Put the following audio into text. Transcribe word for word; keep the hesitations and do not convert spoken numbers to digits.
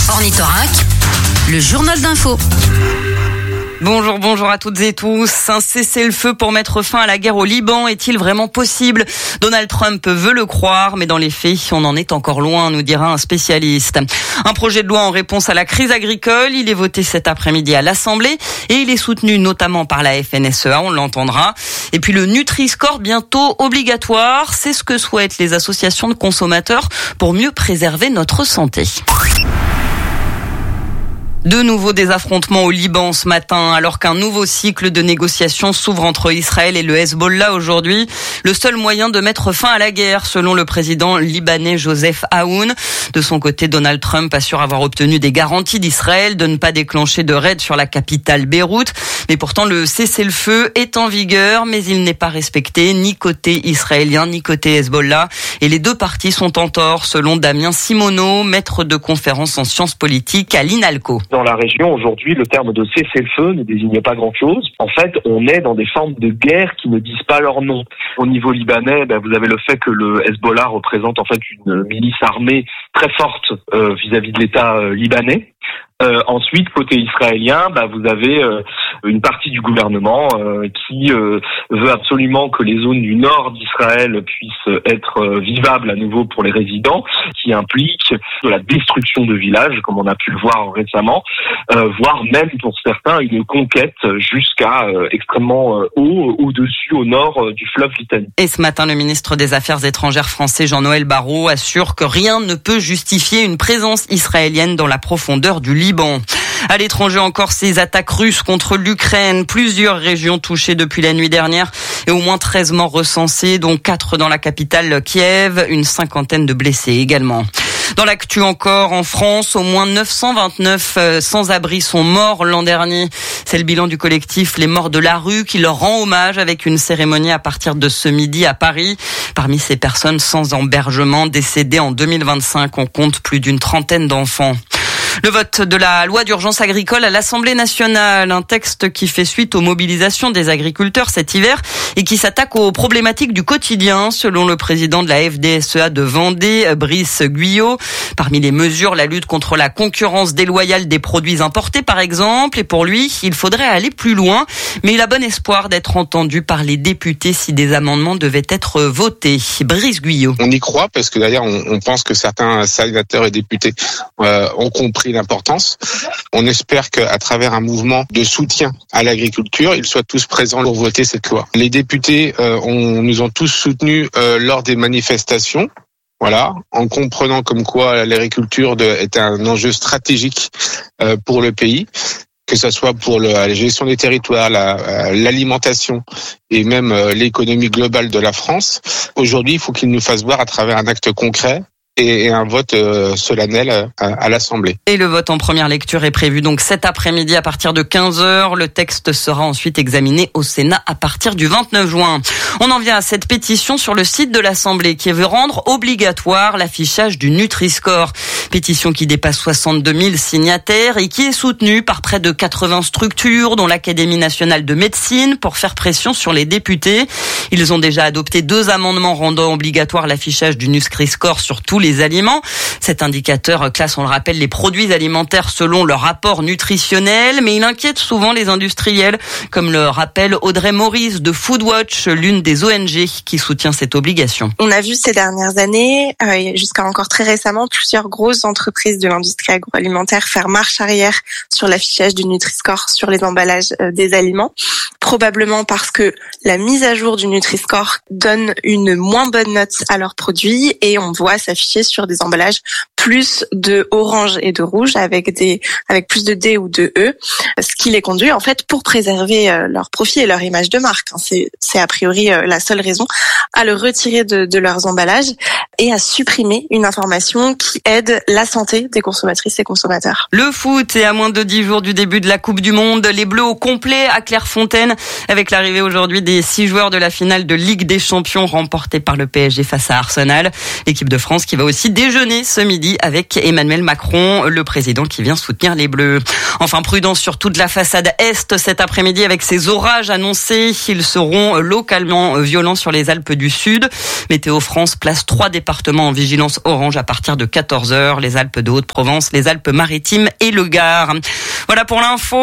Ornithorynque, le journal d'info. Bonjour, bonjour à toutes et tous. Un cessez-le-feu pour mettre fin à la guerre au Liban est-il vraiment possible ? Donald Trump veut le croire, mais dans les faits, on en est encore loin, nous dira un spécialiste. Un projet de loi en réponse à la crise agricole, il est voté cet après-midi à l'Assemblée et il est soutenu notamment par la F N S E A, on l'entendra. Et puis le Nutri-Score bientôt obligatoire, c'est ce que souhaitent les associations de consommateurs pour mieux préserver notre santé. De nouveau des affrontements au Liban ce matin, alors qu'un nouveau cycle de négociations s'ouvre entre Israël et le Hezbollah aujourd'hui. Le seul moyen de mettre fin à la guerre, selon le président libanais Joseph Aoun. De son côté, Donald Trump assure avoir obtenu des garanties d'Israël de ne pas déclencher de raid sur la capitale Beyrouth. Mais pourtant, le cessez-le-feu est en vigueur, mais il n'est pas respecté ni côté israélien ni côté Hezbollah. Et les deux parties sont en tort, selon Damien Simoneau, maître de conférence en sciences politiques à l'INALCO. Dans la région, aujourd'hui, le terme de cessez-le-feu ne désigne pas grand-chose. En fait, on est dans des formes de guerre qui ne disent pas leur nom. Au niveau libanais, ben, vous avez le fait que le Hezbollah représente en fait une milice armée très forte euh, vis-à-vis de l'État euh, libanais. Euh, ensuite, côté israélien, bah, vous avez euh, une partie du gouvernement euh, qui euh, veut absolument que les zones du nord d'Israël puissent être euh, vivables à nouveau pour les résidents, qui implique de la destruction de villages, comme on a pu le voir récemment, euh, voire même pour certains une conquête jusqu'à euh, extrêmement euh, haut, au-dessus, au nord euh, du fleuve Litanie. Et ce matin, le ministre des Affaires étrangères français Jean-Noël Barrot assure que rien ne peut justifier une présence israélienne dans la profondeur du Liban. À l'étranger encore, ces attaques russes contre l'Ukraine, plusieurs régions touchées depuis la nuit dernière et au moins treize morts recensés, dont quatre dans la capitale Kiev, une cinquantaine de blessés également. Dans l'actu encore, en France, au moins neuf cent vingt-neuf sans-abri sont morts l'an dernier. C'est le bilan du collectif Les Morts de la Rue qui leur rend hommage avec une cérémonie à partir de ce midi à Paris. Parmi ces personnes sans hébergement décédées en deux mille vingt-cinq, on compte plus d'une trentaine d'enfants. Le vote de la loi d'urgence agricole à l'Assemblée nationale, un texte qui fait suite aux mobilisations des agriculteurs cet hiver et qui s'attaque aux problématiques du quotidien, selon le président de la F D S E A de Vendée, Brice Guyot. Parmi les mesures, la lutte contre la concurrence déloyale des produits importés, par exemple. Et pour lui, il faudrait aller plus loin, mais il a bon espoir d'être entendu par les députés si des amendements devaient être votés. Brice Guyot. On y croit parce que d'ailleurs, on, on pense que certains sénateurs et députés euh, ont compris l'importance. On espère qu'à travers un mouvement de soutien à l'agriculture, ils soient tous présents pour voter cette loi. Les députés euh, ont, nous ont tous soutenus euh, lors des manifestations, voilà, en comprenant comme quoi l'agriculture de, est un enjeu stratégique euh, pour le pays, que ce soit pour le, la gestion des territoires, la, l'alimentation et même euh, l'économie globale de la France. Aujourd'hui, il faut qu'ils nous fassent voir à travers un acte concret et un vote euh, solennel à, à l'Assemblée. Et le vote en première lecture est prévu donc cet après-midi à partir de quinze heures. Le texte sera ensuite examiné au Sénat à partir du vingt-neuf juin. On en vient à cette pétition sur le site de l'Assemblée qui veut rendre obligatoire l'affichage du Nutri-Score. Pétition qui dépasse soixante-deux mille signataires et qui est soutenue par près de quatre-vingts structures, dont l'Académie nationale de médecine, pour faire pression sur les députés. Ils ont déjà adopté deux amendements rendant obligatoire l'affichage du Nutri-Score sur tous les aliments. Cet indicateur classe, on le rappelle, les produits alimentaires selon leur rapport nutritionnel, mais il inquiète souvent les industriels, comme le rappelle Audrey Maurice de Foodwatch, l'une des O N G qui soutient cette obligation. On a vu ces dernières années, euh, jusqu'à encore très récemment, plusieurs grosses entreprises de l'industrie agroalimentaire faire marche arrière sur l'affichage du Nutri-Score sur les emballages euh, des aliments, probablement parce que la mise à jour du Nutri-Score donne une moins bonne note à leurs produits et on voit s'afficher sur des emballages plus de orange et de rouge avec des avec plus de D ou de E, ce qui les conduit en fait pour préserver euh, leur profit et leur image de marque. Hein. C'est c'est a priori euh, la seule raison à le retirer de, de leurs emballages et à supprimer une information qui aide la santé des consommatrices et consommateurs. Le foot est à moins de dix jours du début de la Coupe du Monde. Les Bleus au complet à Clairefontaine avec l'arrivée aujourd'hui des six joueurs de la finale de Ligue des Champions remportée par le P S G face à Arsenal. L'équipe de France qui va aussi déjeuner ce midi jeudi avec Emmanuel Macron, le président qui vient soutenir les Bleus. Enfin, prudence sur toute la façade est cet après-midi avec ces orages annoncés. Ils seront localement violents sur les Alpes du Sud. Météo France place trois départements en vigilance orange à partir de quatorze heures. Les Alpes de Haute-Provence, les Alpes-Maritimes et le Gard. Voilà pour l'info.